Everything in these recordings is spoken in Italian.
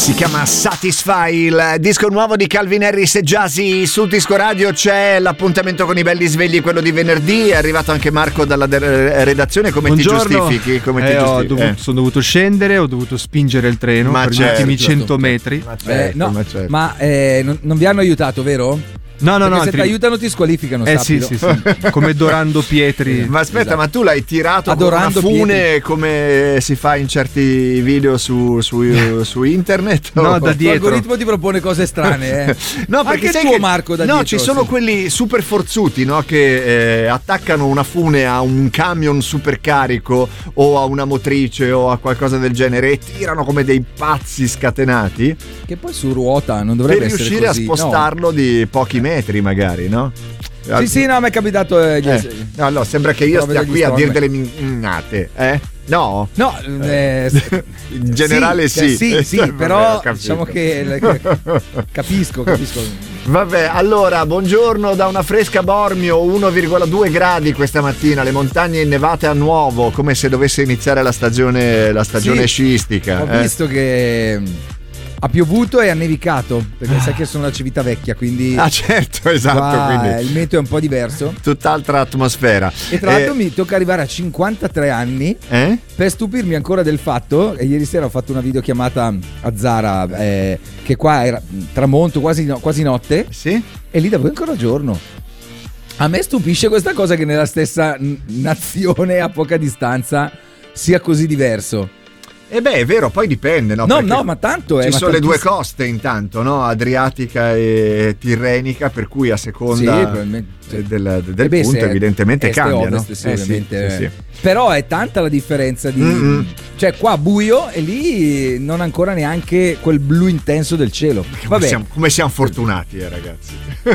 Si chiama Satisfy, il disco nuovo di Calvin Harris e Jazzy. Sul Disco Radio c'è l'appuntamento con i belli svegli, quello di venerdì. È arrivato anche Marco dalla redazione. Come Buongiorno. ti giustifichi? Sono dovuto scendere, ho dovuto spingere il treno per gli ultimi 100 metri. Non vi hanno aiutato, vero? No, se ti aiutano ti squalificano. Sì, come Dorando Pietri. Ma aspetta, esatto. Ma tu l'hai tirato Adorando con una fune Pietri, come si fa in certi video su internet? No, da dietro. L'algoritmo ti propone cose strane, No, perché anche sai tuo che, Marco da no, dietro. ci sono quelli super forzuti, no, che attaccano una fune a un camion super carico o a una motrice o a qualcosa del genere e tirano come dei pazzi scatenati. Che poi su ruota non dovrebbe essere per riuscire così, a spostarlo di pochi metri magari, no? Sì, no, mi è capitato. No, sembra che io stia qui a dire delle mignate, No? No, in generale sì, però diciamo che capisco. Vabbè, allora, buongiorno da una fresca Bormio, 1,2 gradi questa mattina, le montagne innevate a nuovo, come se dovesse iniziare la stagione sciistica. Ho visto che ha piovuto e ha nevicato, perché sai che sono una Civitavecchia, quindi certo, esatto, quindi il meteo è un po' diverso, tutt'altra atmosfera. E tra l'altro mi tocca arrivare a 53 anni per stupirmi ancora del fatto, e ieri sera ho fatto una videochiamata a Zara, che qua era tramonto, quasi notte, sì? E lì da voi ancora giorno. A me stupisce questa cosa, che nella stessa nazione a poca distanza sia così diverso. È vero, poi dipende, no? No, ma tanto ci sono le due coste intanto, no? Adriatica e Tirrenica, per cui a seconda del punto evidentemente cambia, no? Ovviamente. Sì. Però è tanta la differenza cioè qua buio e lì non ancora neanche quel blu intenso del cielo. Come siamo fortunati, ragazzi.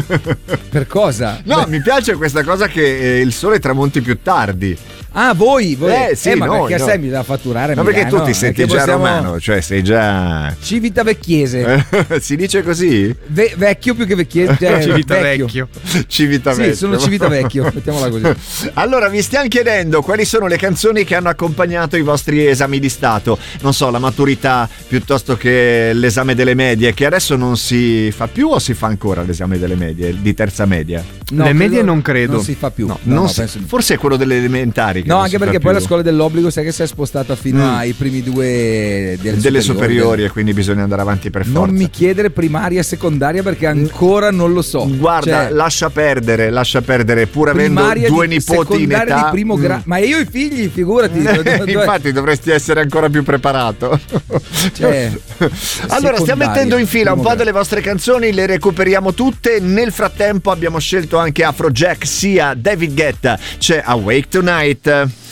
Per cosa? No, mi piace questa cosa che il sole tramonti più tardi. Ah, voi? Sì, ma noi, perché sei mi da fatturare? Ma perché tu ti senti già romano, cioè sei già Civitavecchiese. Si dice così? Vecchio più che vecchiese, cioè Civitavecchio. Civitavecchio. Sì, sono Civitavecchio, mettiamola così. Allora, vi stiamo chiedendo quali sono le canzoni che hanno accompagnato i vostri esami di Stato. Non so, la maturità piuttosto che l'esame delle medie, che adesso non si fa più, o si fa ancora l'esame delle medie, di terza media? No, le medie non credo. Non si fa più. Forse è quello delle elementari. No, anche perché poi la scuola dell'obbligo sai che si è spostata fino ai primi due delle superiori, e quindi bisogna andare avanti per forza. Non mi chiedere primaria e secondaria, perché ancora non lo so. Guarda, lascia perdere, pur avendo due nipoti in età di primo grado. Ma io i figli, figurati. Infatti dovresti essere ancora più preparato. Allora, stiamo mettendo in fila un po' delle vostre canzoni, le recuperiamo tutte. Nel frattempo abbiamo scelto anche Afrojack, sia David Guetta, c'è Awake Tonight.